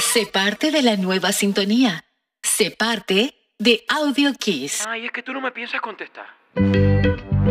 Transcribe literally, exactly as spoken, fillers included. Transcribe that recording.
Sé parte de la nueva sintonía. Sé parte de Audio Kiss. Ay, es que tú no me piensas contestar.